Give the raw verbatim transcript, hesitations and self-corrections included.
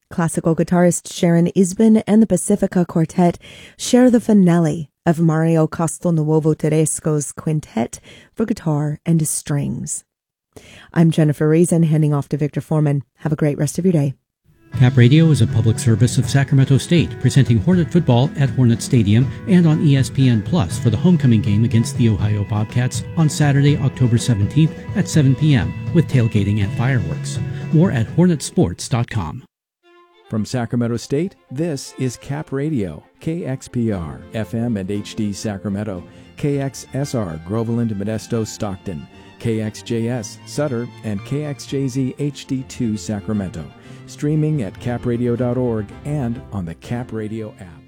Classical guitarist Sharon Isbin and the Pacifica Quartet share the finale of Mario Castelnuovo Tedesco's Quintet for guitar and strings. I'm Jennifer Reason, handing off to Victor Foreman. Have a great rest of your day. Cap Radio is a public service of Sacramento State, presenting Hornet football at Hornet Stadium and on E S P N Plus for the homecoming game against the Ohio Bobcats on Saturday, October seventeenth at seven p.m. with tailgating and fireworks. More at hornet sports dot com. From Sacramento State, this is Cap Radio, K X P R, F M and H D Sacramento, K X S R, Groveland, Modesto, Stockton, K X J S, Sutter, and K X J Z H D two Sacramento. Streaming at cap radio dot org and on the Cap Radio app.